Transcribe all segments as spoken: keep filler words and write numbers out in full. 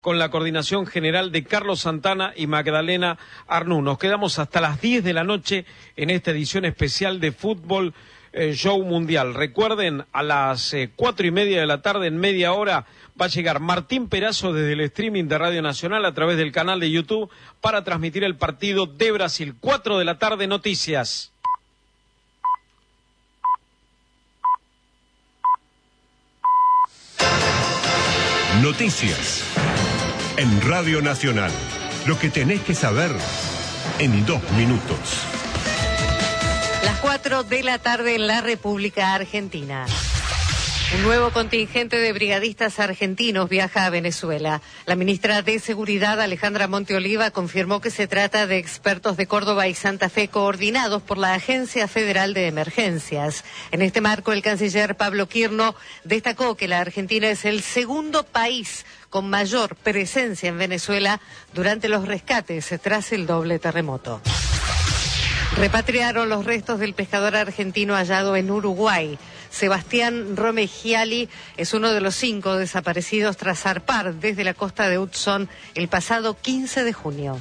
con la coordinación general de Carlos Santana y Magdalena Arnú. Nos quedamos hasta las diez de la noche en esta edición especial de Fútbol eh, Show Mundial. Recuerden, a las eh, cuatro y media de la tarde, en media hora, va a llegar Martín Perazo desde el streaming de Radio Nacional a través del canal de YouTube para transmitir el partido de Brasil. Cuatro de la tarde, noticias. Noticias en Radio Nacional. Lo que tenés que saber en dos minutos. Las cuatro de la tarde en la República Argentina. Un nuevo contingente de brigadistas argentinos viaja a Venezuela. La ministra de Seguridad, Alejandra Monteoliva, confirmó que se trata de expertos de Córdoba y Santa Fe coordinados por la Agencia Federal de Emergencias. En este marco, el canciller Pablo Quirno destacó que la Argentina es el segundo país con mayor presencia en Venezuela durante los rescates tras el doble terremoto. Repatriaron los restos del pescador argentino hallado en Uruguay. Sebastián Romegiali es uno de los cinco desaparecidos tras zarpar desde la costa de Hudson el pasado quince de junio.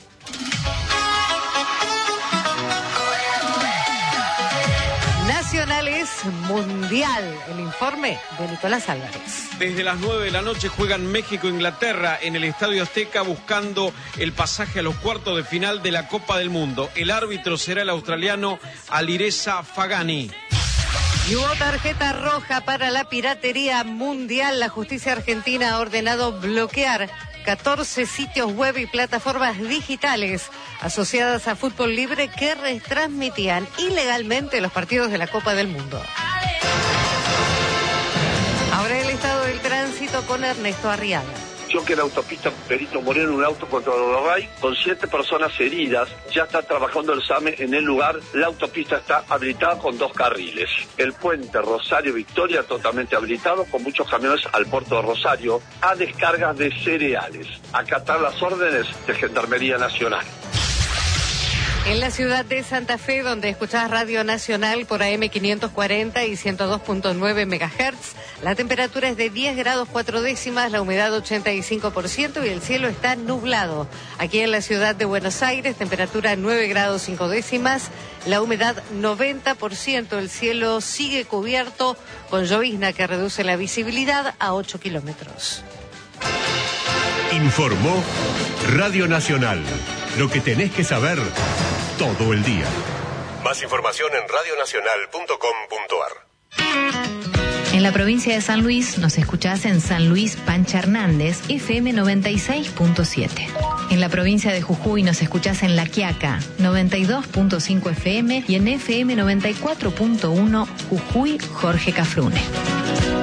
Nacionales Mundial, el informe de Nicolás Álvarez. Desde las nueve de la noche juegan México e Inglaterra en el Estadio Azteca buscando el pasaje a los cuartos de final de la Copa del Mundo. El árbitro será el australiano Alireza Fagani. Y hubo tarjeta roja para la piratería mundial. La justicia argentina ha ordenado bloquear catorce sitios web y plataformas digitales asociadas a fútbol libre que retransmitían ilegalmente los partidos de la Copa del Mundo. Ahora el estado del tránsito con Ernesto Arriaga. Choque en la autopista Perito Moreno, un auto contra Uruguay con siete personas heridas. Ya está trabajando el SAME en el lugar. La autopista está habilitada con dos carriles. El puente Rosario-Victoria totalmente habilitado con muchos camiones al puerto de Rosario a descargas de cereales. Acatar las órdenes de Gendarmería Nacional. En la ciudad de Santa Fe, donde escuchás Radio Nacional por A M quinientos cuarenta y ciento dos punto nueve megahertz, la temperatura es de diez grados cuatro décimas, la humedad ochenta y cinco por ciento y el cielo está nublado. Aquí en la ciudad de Buenos Aires, temperatura nueve grados cinco décimas, la humedad noventa por ciento, el cielo sigue cubierto con llovizna que reduce la visibilidad a ocho kilómetros. Informó Radio Nacional. Lo que tenés que saber todo el día. Más información en radio nacional punto com punto a r. En la provincia de San Luis nos escuchás en San Luis Pancha Hernández, F M noventa y seis punto siete. En la provincia de Jujuy nos escuchás en La Quiaca, noventa y dos punto cinco F M y en F M noventa y cuatro punto uno Jujuy Jorge Cafrune.